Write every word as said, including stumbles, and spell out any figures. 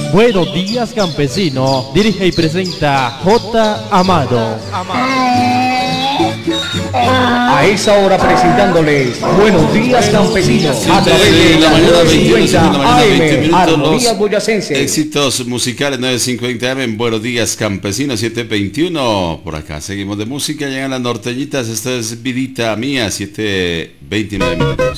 Buenos días, campesino. Dirige y presenta J. Amado. A esa hora presentándoles Buenos días, campesinos, a través de la nueve cincuenta A M, Armonías Boyacenses. Éxitos musicales nueve cincuenta A M, Buenos días, campesinos, siete veintiuno. Por acá seguimos de música, llegan las norteñitas. Esta es Vidita Mía, siete veintinueve minutos.